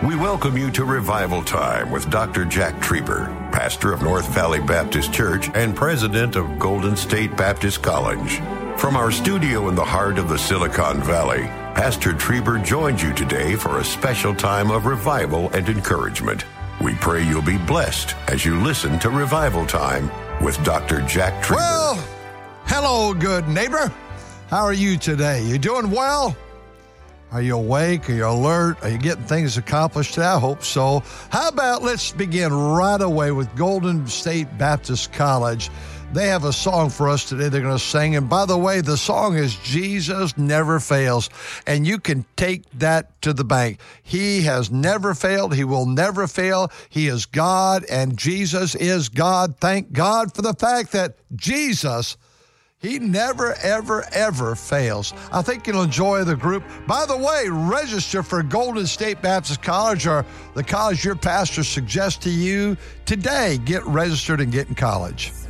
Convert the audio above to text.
We welcome you to Revival Time with Dr. Jack Trieber, pastor of North Valley Baptist Church and president of Golden State Baptist College. From our studio in the heart of the Silicon Valley, Pastor Trieber joins you today for a special time of revival and encouragement. We pray you'll be blessed as you listen to Revival Time with Dr. Jack Trieber. Well, hello, good neighbor. How are you today? You doing well? Are you awake? Are you alert? Are you getting things accomplished today? I hope so. How about let's begin right away with Golden State Baptist College. They have a song for us today they're going to sing. And by the way, the song is Jesus Never Fails. And you can take that to the bank. He has never failed. He will never fail. He is God and Jesus is God. Thank God for the fact that Jesus, he never, ever, ever fails. I think you'll enjoy the group. By the way, register for Golden State Baptist College or the college your pastor suggests to you today. Get registered and get in college.